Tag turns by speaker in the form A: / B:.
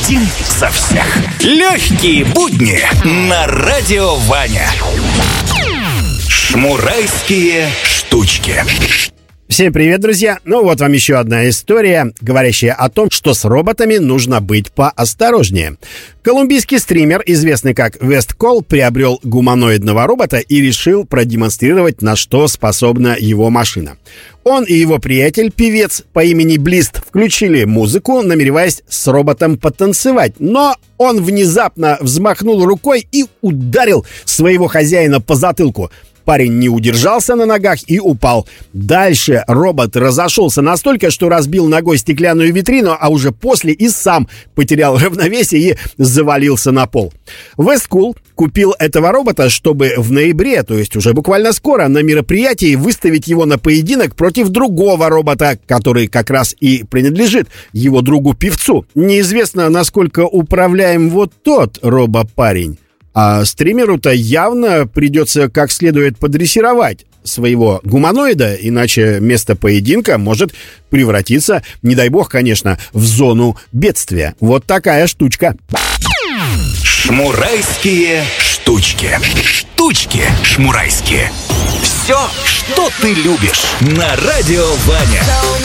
A: Один за всех. Легкие будни на Радио Ваня. Шмурайские штучки.
B: Всем привет, друзья! Ну вот вам еще одна история, говорящая о том, что с роботами нужно быть поосторожнее. Колумбийский стример, известный как Весткол, приобрел гуманоидного робота и решил продемонстрировать, на что способна его машина. Он и его приятель, певец по имени Блист, включили музыку, намереваясь с роботом потанцевать, но он внезапно взмахнул рукой и ударил своего хозяина по затылку. Парень не удержался на ногах и упал. Дальше робот разошелся настолько, что разбил ногой стеклянную витрину, а уже после и сам потерял равновесие и завалился на пол. Весткул купил этого робота, чтобы в ноябре, то есть уже буквально скоро, на мероприятии выставить его на поединок против другого робота, который как раз и принадлежит его другу-певцу. Неизвестно, насколько управляем вот тот робопарень. А стримеру-то явно придется как следует подрессировать своего гуманоида, иначе место поединка может превратиться, не дай бог, конечно, в зону бедствия. Вот такая штучка.
A: Шмурайские штучки. Штучки шмурайские. Все, что ты любишь на Радио Ваня.